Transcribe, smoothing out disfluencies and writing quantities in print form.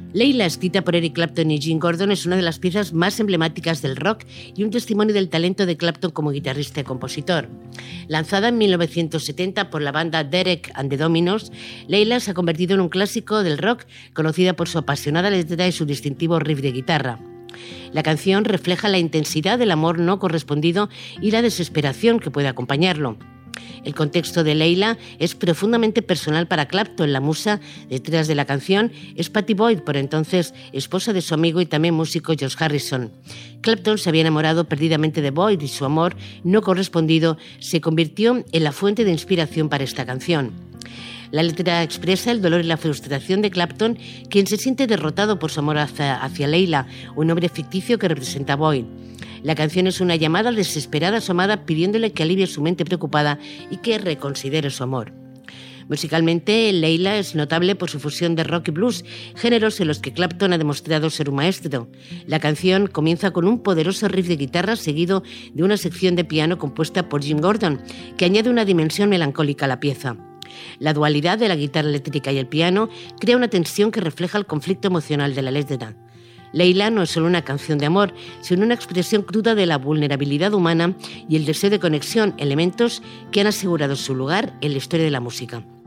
Layla, escrita por Eric Clapton y Jim Gordon, es una de las piezas más emblemáticas del rock y un testimonio del talento de Clapton como guitarrista y compositor. Lanzada en 1970 por la banda Derek and the Dominos, Layla se ha convertido en un clásico del rock, conocida por su apasionada letra y su distintivo riff de guitarra. La canción refleja la intensidad del amor no correspondido y la desesperación que puede acompañarlo. El contexto de Layla es profundamente personal para Clapton. La musa detrás de la canción es Pattie Boyd, por entonces esposa de su amigo y también músico George Harrison. Clapton se había enamorado perdidamente de Boyd y su amor no correspondido se convirtió en la fuente de inspiración para esta canción. La letra expresa el dolor y la frustración de Clapton, quien se siente derrotado por su amor hacia Layla, un hombre ficticio que representa a Boyd. La canción es una llamada desesperada a su amada pidiéndole que alivie su mente preocupada y que reconsidere su amor. Musicalmente, Layla es notable por su fusión de rock y blues, géneros en los que Clapton ha demostrado ser un maestro. La canción comienza con un poderoso riff de guitarra seguido de una sección de piano compuesta por Jim Gordon, que añade una dimensión melancólica a la pieza. La dualidad de la guitarra eléctrica y el piano crea una tensión que refleja el conflicto emocional de la letra. Layla no es solo una canción de amor, sino una expresión cruda de la vulnerabilidad humana y el deseo de conexión, elementos que han asegurado su lugar en la historia de la música.